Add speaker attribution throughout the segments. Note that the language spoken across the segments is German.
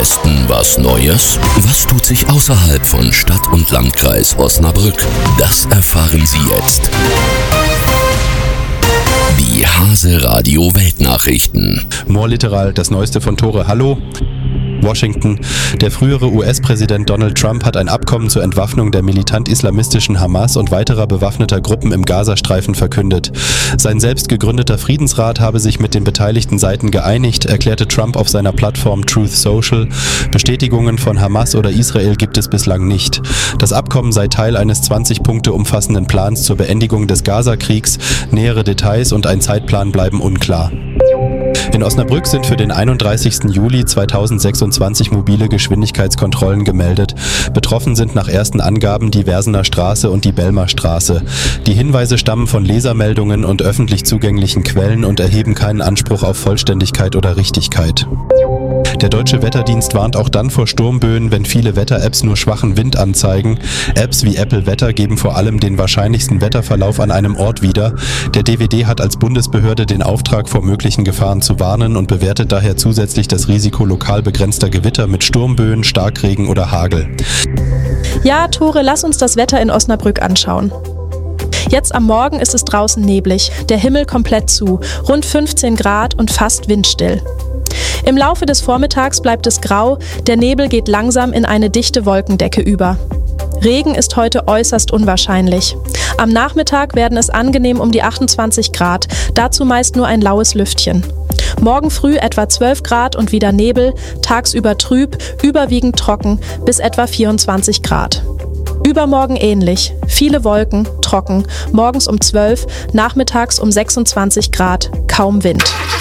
Speaker 1: Westen was Neues? Was tut sich außerhalb von Stadt und Landkreis Osnabrück? Das erfahren Sie jetzt. Die Hase Radio Weltnachrichten.
Speaker 2: More Literal, das Neueste von Tore. Hallo. Washington. Der frühere US-Präsident Donald Trump hat ein Abkommen zur Entwaffnung der militant-islamistischen Hamas und weiterer bewaffneter Gruppen im Gazastreifen verkündet. Sein selbst gegründeter Friedensrat habe sich mit den beteiligten Seiten geeinigt, erklärte Trump auf seiner Plattform Truth Social. Bestätigungen von Hamas oder Israel gibt es bislang nicht. Das Abkommen sei Teil eines 20 Punkte umfassenden Plans zur Beendigung des Gaza-Kriegs. Nähere Details und ein Zeitplan bleiben unklar. In Osnabrück sind für den 31. Juli 2026 mobile Geschwindigkeitskontrollen gemeldet. Betroffen sind nach ersten Angaben die Versener Straße und die Belmer Straße. Die Hinweise stammen von Lesermeldungen und öffentlich zugänglichen Quellen und erheben keinen Anspruch auf Vollständigkeit oder Richtigkeit. Der Deutsche Wetterdienst warnt auch dann vor Sturmböen, wenn viele Wetter-Apps nur schwachen Wind anzeigen. Apps wie Apple Wetter geben vor allem den wahrscheinlichsten Wetterverlauf an einem Ort wieder. Der DWD hat als Bundesbehörde den Auftrag, vor möglichen Gefahren zu warnen und bewertet daher zusätzlich das Risiko lokal begrenzter Gewitter mit Sturmböen, Starkregen oder Hagel.
Speaker 3: Ja, Tore, lass uns das Wetter in Osnabrück anschauen. Jetzt am Morgen ist es draußen neblig, der Himmel komplett zu, rund 15 Grad und fast windstill. Im Laufe des Vormittags bleibt es grau, der Nebel geht langsam in eine dichte Wolkendecke über. Regen ist heute äußerst unwahrscheinlich. Am Nachmittag werden es angenehm um die 28 Grad, dazu meist nur ein laues Lüftchen. Morgen früh etwa 12 Grad und wieder Nebel, tagsüber trüb, überwiegend trocken bis etwa 24 Grad. Übermorgen ähnlich, viele Wolken, trocken, morgens um 12, nachmittags um 26 Grad, kaum Wind.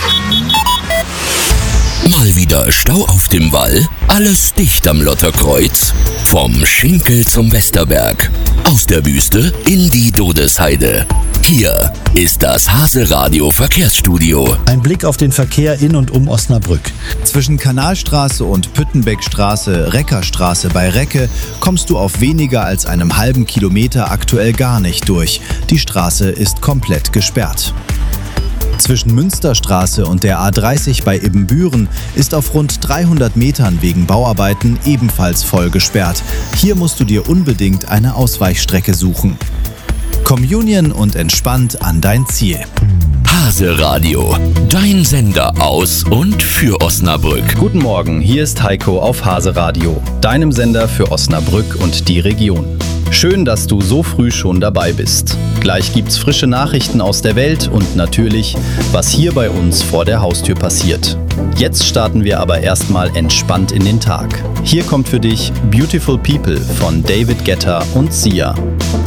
Speaker 1: Mal wieder Stau auf dem Wall? Alles dicht am Lotterkreuz? Vom Schinkel zum Westerberg. Aus der Wüste in die Dodesheide. Hier ist das Hase Radio Verkehrsstudio.
Speaker 4: Ein Blick auf den Verkehr in und um Osnabrück.
Speaker 5: Zwischen Kanalstraße und Püttenbeckstraße, Reckerstraße bei Recke kommst du auf weniger als einem halben Kilometer aktuell gar nicht durch. Die Straße ist komplett gesperrt. Zwischen Münsterstraße und der A30 bei Ibbenbüren ist auf rund 300 Metern wegen Bauarbeiten ebenfalls voll gesperrt. Hier musst du dir unbedingt eine Ausweichstrecke suchen. Communion und entspannt an dein Ziel.
Speaker 1: Hase Radio, dein Sender aus und für Osnabrück.
Speaker 6: Guten Morgen, hier ist Heiko auf Hase Radio, deinem Sender für Osnabrück und die Region. Schön, dass du so früh schon dabei bist. Gleich gibt's frische Nachrichten aus der Welt und natürlich, was hier bei uns vor der Haustür passiert. Jetzt starten wir aber erstmal entspannt in den Tag. Hier kommt für dich Beautiful People von David Guetta und Sia.